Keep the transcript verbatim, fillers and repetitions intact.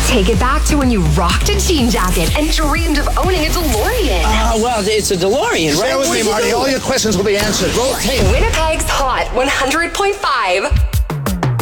Take it back to when you rocked a jean jacket and dreamed of owning a DeLorean. Uh, well, it's a DeLorean, right? Stay with me, Marty. All your questions will be answered. Rotate. Winnipeg's Hot one hundred point five